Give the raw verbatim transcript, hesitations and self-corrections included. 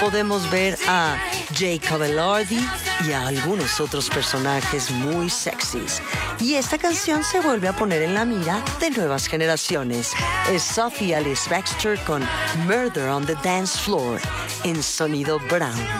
podemos ver a Jacob Elordi y a algunos otros personajes muy sexys. Y esta canción se vuelve a poner en la mira de nuevas generaciones. Es Sophie Alice Baxter con Murder on the Dance Floor en Sonido Brown.